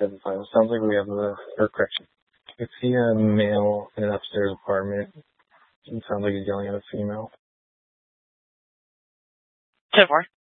7 5. Sounds like we have or correction. I see a male in an upstairs apartment. It sounds like he's yelling at a female. 10-4.